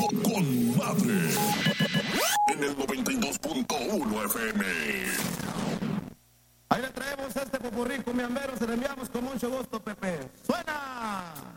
con madre en el 92.1 FM. Ahí le traemos este popurrí cumbiambero, se le enviamos con mucho gusto, Pepe. ¡Suena!